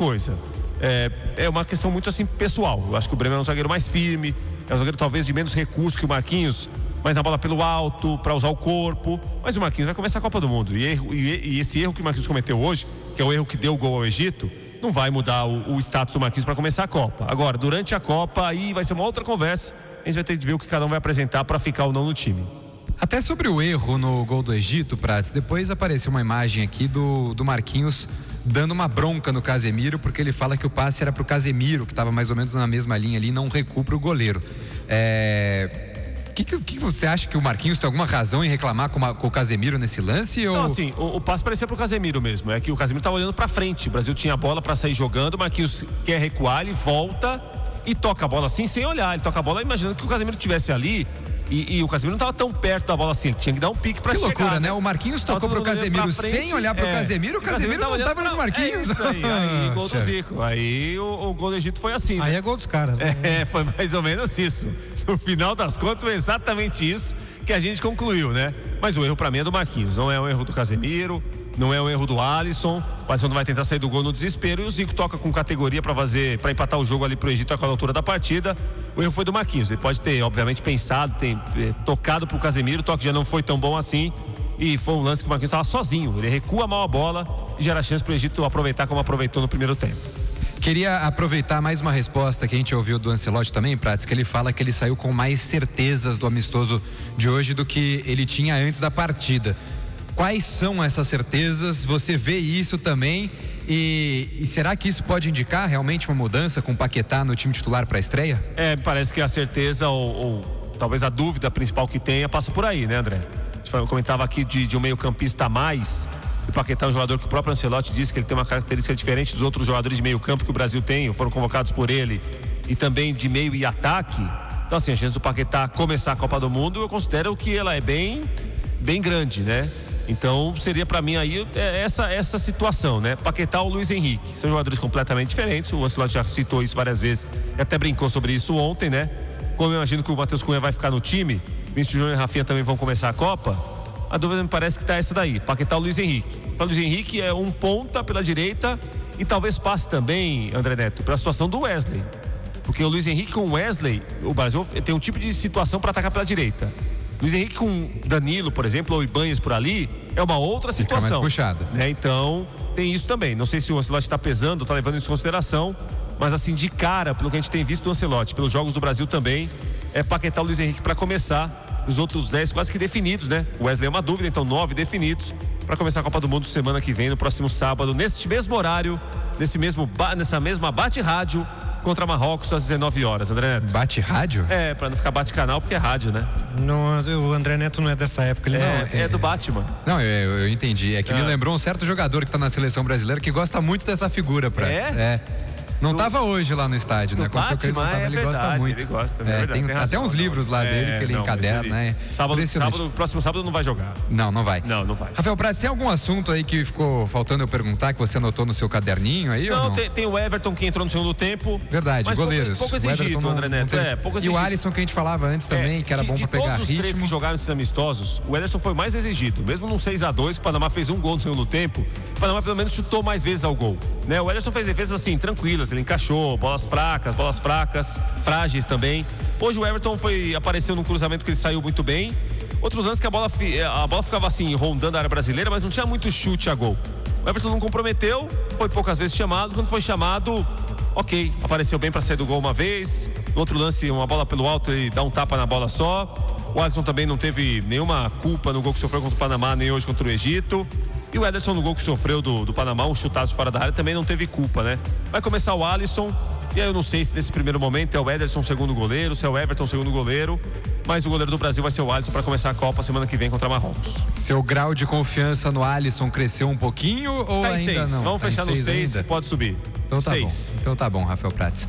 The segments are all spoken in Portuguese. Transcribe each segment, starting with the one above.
coisa. É uma questão muito assim pessoal. Eu acho que o Breno é um zagueiro mais firme, é um zagueiro talvez de menos recurso que o Marquinhos, mas na bola pelo alto, para usar o corpo. Mas o Marquinhos vai começar a Copa do Mundo. E esse erro que o Marquinhos cometeu hoje, que é o erro que deu o gol ao Egito, não vai mudar o status do Marquinhos para começar a Copa. Agora, durante a Copa, aí vai ser uma outra conversa. A gente vai ter que ver o que cada um vai apresentar para ficar ou não no time. Até sobre o erro no gol do Egito, Prats, depois apareceu uma imagem aqui do Marquinhos dando uma bronca no Casemiro, porque ele fala que o passe era pro Casemiro, que estava mais ou menos na mesma linha ali, não recua pro goleiro. Que você acha que o Marquinhos tem alguma razão em reclamar com o Casemiro nesse lance? Ou... Não, assim, o passe parecia pro Casemiro mesmo. É que o Casemiro estava olhando pra frente. O Brasil tinha a bola para sair jogando. O Marquinhos quer recuar, ele volta e toca a bola assim, sem olhar. Ele toca a bola imaginando que o Casemiro estivesse ali. E o Casemiro não estava tão perto da bola assim. Ele tinha que dar um pique pra chegar. Que loucura, né? O Marquinhos tocou pro Casemiro sem olhar pro Casemiro. O Casemiro não estava olhando pro Marquinhos. Isso aí gol do Zico. Aí o gol do Egito foi assim, né? Aí é gol dos caras. Foi mais ou menos isso. No final das contas foi exatamente isso que a gente concluiu, né? Mas o erro pra mim é do Marquinhos. Não é um erro do Casemiro, não é um erro do Alisson. O Alisson vai tentar sair do gol no desespero e o Zico toca com categoria para empatar o jogo ali pro Egito com a altura da partida. O erro foi do Marquinhos. Ele pode ter, obviamente, pensado, ter tocado pro Casemiro, o toque já não foi tão bom assim. E foi um lance que o Marquinhos estava sozinho. Ele recua mal a bola e gera chance pro Egito aproveitar como aproveitou no primeiro tempo. Queria aproveitar mais uma resposta que a gente ouviu do Ancelotti também, Prats, que ele fala que ele saiu com mais certezas do amistoso de hoje do que ele tinha antes da partida. Quais são essas certezas? Você vê isso também? E será que isso pode indicar realmente uma mudança com o Paquetá no time titular para a estreia? Parece que a certeza ou talvez a dúvida principal que tenha passa por aí, né, André? Eu comentava aqui de um meio-campista a mais. O Paquetá é um jogador que o próprio Ancelotti disse que ele tem uma característica diferente dos outros jogadores de meio campo que o Brasil tem, foram convocados por ele, e também de meio e ataque. Então assim, a chance do Paquetá começar a Copa do Mundo, eu considero que ela é bem grande, né? Então seria pra mim aí essa situação, né? Paquetá ou Luiz Henrique, são jogadores completamente diferentes. O Ancelotti já citou isso várias vezes e até brincou sobre isso ontem, né? Como eu imagino que o Matheus Cunha vai ficar no time, Vinícius Júnior e Rafinha também vão começar a Copa, a dúvida me parece que tá essa daí, Paquetá ou Luiz Henrique. Para Luiz Henrique é um ponta pela direita e talvez passe também, André Neto, pela situação do Wesley. Porque o Luiz Henrique com o Wesley, o Brasil tem um tipo de situação para atacar pela direita. Luiz Henrique com Danilo, por exemplo, ou Ibanez por ali, é uma outra situação. Fica mais puxada. Né? Então, tem isso também. Não sei se o Ancelotti está pesando, está levando isso em consideração, mas assim, de cara, pelo que a gente tem visto do Ancelotti, pelos jogos do Brasil também, é Paquetá ou Luiz Henrique para começar. Os outros 10 quase que definidos, né? O Wesley é uma dúvida, então 9 definidos para começar a Copa do Mundo semana que vem, no próximo sábado, neste mesmo horário, nessa mesma bate-rádio contra Marrocos às 19 horas, André Neto. Bate-rádio? Para não ficar bate-canal, porque é rádio, né? Não, o André Neto não é dessa época, ele é do Batman. Não, eu entendi. É que me lembrou um certo jogador que tá na seleção brasileira que gosta muito dessa figura, Prats. Não estava hoje lá no estádio, né? Aconteceu que ele não tava, ele verdade, gosta muito. Ele gosta, tem até uns livros lá dele que ele encaderna, né? Próximo sábado não vai jogar. Não vai. Não vai. Rafael Prats, tem algum assunto aí que ficou faltando eu perguntar, que você anotou no seu caderninho aí? Não, ou não? Tem o Everton que entrou no segundo tempo. Verdade, mas goleiros. Pouco exigido, André Neto. Pouco exigido. E o Alisson que a gente falava antes também, que era bom pra pegar ritmo. De todos os três que jogaram esses amistosos, o Ederson foi mais exigido. Mesmo num 6-2, o Panamá fez um gol no segundo tempo, o Panamá pelo menos chutou mais vezes ao gol. Né? O Ederson fez defesas assim, tranquilas, ele encaixou, bolas fracas, frágeis também. Hoje o Everton apareceu num cruzamento que ele saiu muito bem. Outros lances que a bola ficava assim, rondando a área brasileira, mas não tinha muito chute a gol. O Everton não comprometeu, foi poucas vezes chamado. Quando foi chamado, ok, apareceu bem para sair do gol uma vez. No outro lance, uma bola pelo alto, ele dá um tapa na bola só. O Alisson também não teve nenhuma culpa no gol que sofreu contra o Panamá, nem hoje contra o Egito. E o Ederson no gol que sofreu do Panamá, um chutaço fora da área, também não teve culpa, né? Vai começar o Alisson, e aí eu não sei se nesse primeiro momento é o Ederson segundo goleiro, se é o Everton segundo goleiro, mas o goleiro do Brasil vai ser o Alisson para começar a Copa semana que vem contra Marrocos. Seu grau de confiança no Alisson cresceu um pouquinho ou tá em ainda 6. não? Vamos fechar no 6 e pode subir. Então tá 6. Bom. Então tá bom, Rafael Prats.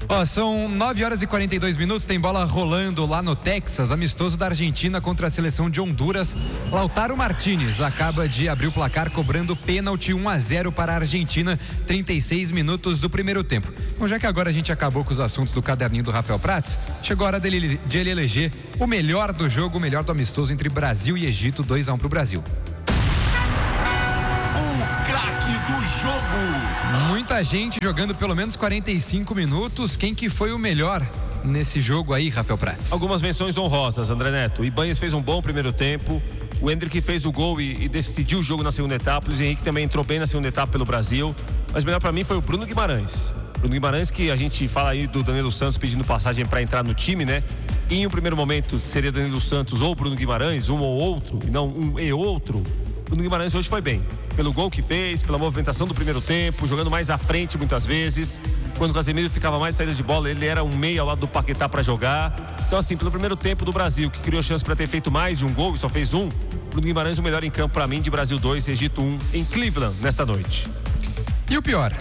São 9 horas e 42 minutos, tem bola rolando lá no Texas, amistoso da Argentina contra a seleção de Honduras. Lautaro Martínez acaba de abrir o placar cobrando pênalti 1-0 para a Argentina, 36 minutos do primeiro tempo. Bom, já que agora a gente acabou com os assuntos do caderninho do Rafael Prats, chegou a hora de ele eleger o melhor do jogo, o melhor do amistoso entre Brasil e Egito, 2-1 para o Brasil. O craque do jogo. Muito muita gente jogando pelo menos 45 minutos. Quem que foi o melhor nesse jogo aí, Rafael Prats? Algumas menções honrosas, André Neto. O Ibanez fez um bom primeiro tempo. O Hendrick fez o gol e decidiu o jogo na segunda etapa. O Luiz Henrique também entrou bem na segunda etapa pelo Brasil. Mas o melhor para mim foi o Bruno Guimarães. Bruno Guimarães, que a gente fala aí do Danilo Santos pedindo passagem para entrar no time, né? E em um primeiro momento seria Danilo Santos ou Bruno Guimarães, um ou outro, e não um e outro. Bruno Guimarães hoje foi bem. Pelo gol que fez, pela movimentação do primeiro tempo, jogando mais à frente muitas vezes. Quando o Casemiro ficava mais saída de bola, ele era um meia ao lado do Paquetá para jogar. Então, assim, pelo primeiro tempo do Brasil, que criou chance para ter feito mais de um gol e só fez um, Bruno Guimarães o melhor em campo para mim, de Brasil 2, Egito 1, em Cleveland, nesta noite. E o pior?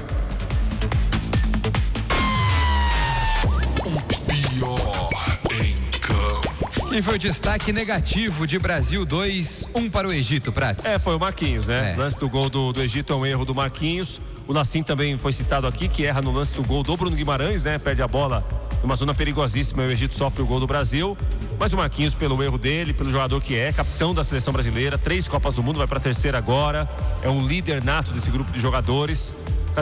Quem foi o destaque negativo de Brasil 2, 1 para o Egito, Prats? Foi o Marquinhos, né? O lance do gol do Egito é um erro do Marquinhos. O Nassim também foi citado aqui, que erra no lance do gol do Bruno Guimarães, né? Perde a bola numa zona perigosíssima e o Egito sofre o gol do Brasil. Mas o Marquinhos, pelo erro dele, pelo jogador que é, capitão da seleção brasileira, 3 Copas do Mundo, vai para a terceira agora. É um líder nato desse grupo de jogadores.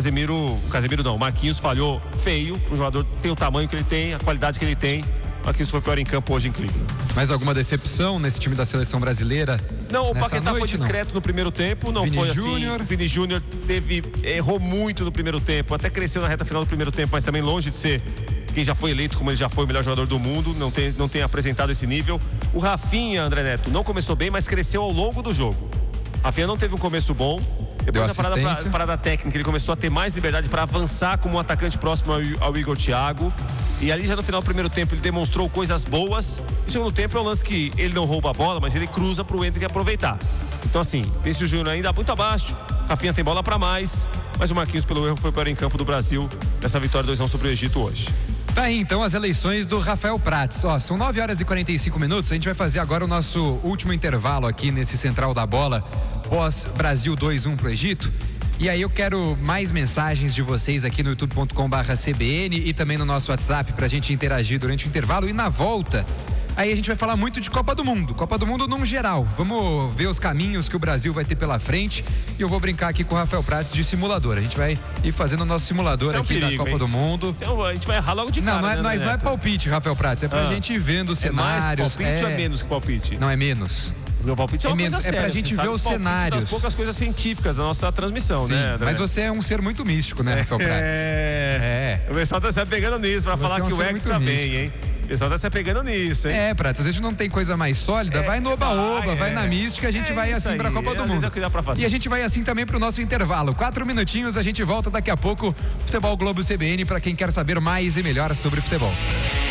O Marquinhos falhou feio. O jogador tem o tamanho que ele tem, a qualidade que ele tem. Marquinhos foi pior em campo hoje em Cleveland. Mais alguma decepção nesse time da seleção brasileira? Não, o Paquetá foi discreto no primeiro tempo, não foi assim. O Vini Júnior errou muito no primeiro tempo, até cresceu na reta final do primeiro tempo, mas também longe de ser quem já foi eleito, como ele já foi o melhor jogador do mundo, não tem apresentado esse nível. O Rafinha, André Neto, não começou bem, mas cresceu ao longo do jogo. Rafinha não teve um começo bom. Depois da parada técnica, ele começou a ter mais liberdade para avançar como um atacante próximo ao Igor Thiago. E ali já no final do primeiro tempo ele demonstrou coisas boas. No segundo tempo é um lance que ele não rouba a bola, mas ele cruza para o Hendrick aproveitar. Então assim, Vinícius Júnior ainda muito abaixo. Rafinha tem bola para mais. Mas o Marquinhos, pelo erro, foi para o campo do Brasil nessa vitória 2-1 sobre o Egito hoje. Tá aí então as eleições do Rafael Prats. São 9 horas e 45 minutos. A gente vai fazer agora o nosso último intervalo aqui nesse Central da Bola, pós Brasil 2-1 pro Egito. E aí eu quero mais mensagens de vocês aqui no youtube.com/CBN e também no nosso WhatsApp pra gente interagir durante o intervalo. E na volta, aí a gente vai falar muito de Copa do Mundo num geral. Vamos ver os caminhos que o Brasil vai ter pela frente. E eu vou brincar aqui com o Rafael Prats de simulador. A gente vai ir fazendo o nosso simulador aqui da Copa do Mundo. A gente vai errar logo de cara. Não é palpite, Rafael Prats. É pra gente ir vendo os cenários. Mais palpite ou é menos que palpite? Não, é menos. O meu palpite é uma coisa séria. É pra gente ver os cenários. Das poucas coisas científicas da nossa transmissão, sim, né, André? Mas você é um ser muito místico, né, Rafael Prats? O pessoal tá se apegando nisso pra falar que o Hexa vem, hein? O pessoal tá se apegando nisso, hein? Prats, a gente não tem coisa mais sólida, vai no oba-oba, vai na mística, a gente vai assim pra Copa do Mundo. É o que dá pra fazer. E a gente vai assim também pro nosso intervalo. 4 minutinhos, a gente volta daqui a pouco. Futebol Globo CBN pra quem quer saber mais e melhor sobre futebol.